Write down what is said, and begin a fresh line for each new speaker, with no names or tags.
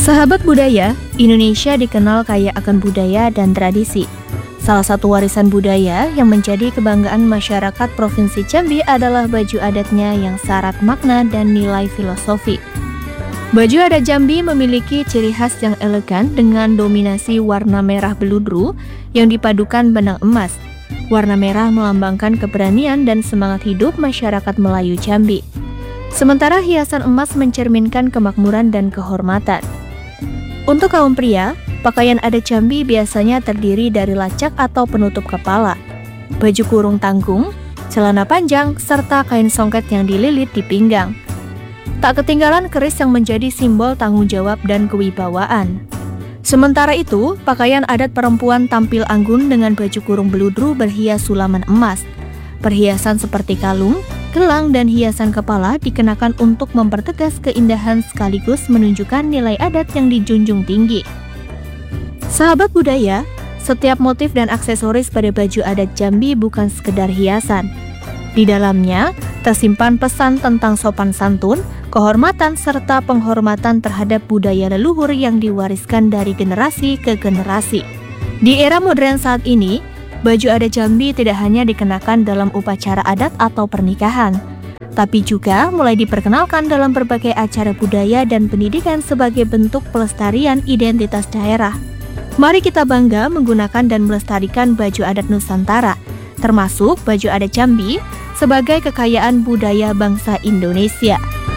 Sahabat budaya, Indonesia dikenal kaya akan budaya dan tradisi. Salah satu warisan budaya yang menjadi kebanggaan masyarakat Provinsi Jambi adalah baju adatnya yang syarat makna dan nilai filosofi. Baju adat Jambi memiliki ciri khas yang elegan dengan dominasi warna merah beludru yang dipadukan benang emas. Warna merah melambangkan keberanian dan semangat hidup masyarakat Melayu Jambi. Sementara hiasan emas mencerminkan kemakmuran dan kehormatan. Untuk kaum pria, pakaian adat Jambi biasanya terdiri dari lacak atau penutup kepala, baju kurung tanggung, celana panjang, serta kain songket yang dililit di pinggang. Tak ketinggalan keris yang menjadi simbol tanggung jawab dan kewibawaan. Sementara itu, pakaian adat perempuan tampil anggun dengan baju kurung beludru berhias sulaman emas. Perhiasan seperti kalung, gelang, dan hiasan kepala dikenakan untuk mempertegas keindahan sekaligus menunjukkan nilai adat yang dijunjung tinggi. Sahabat budaya, setiap motif dan aksesoris pada baju adat Jambi bukan sekedar hiasan. Di dalamnya tersimpan pesan tentang sopan santun, kehormatan, serta penghormatan terhadap budaya leluhur yang diwariskan dari generasi ke generasi. Di era modern saat ini, baju adat Jambi tidak hanya dikenakan dalam upacara adat atau pernikahan, tapi juga mulai diperkenalkan dalam berbagai acara budaya dan pendidikan sebagai bentuk pelestarian identitas daerah. Mari kita bangga menggunakan dan melestarikan baju adat Nusantara, termasuk baju adat Jambi, sebagai kekayaan budaya bangsa Indonesia.